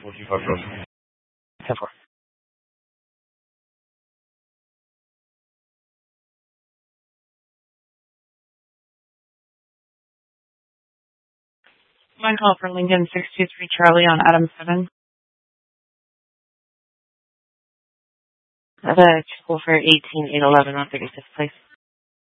45 Road. 10-4. One call for Lincoln 623 Charlie on Adam 7. I have a call for 18811 on 35th place.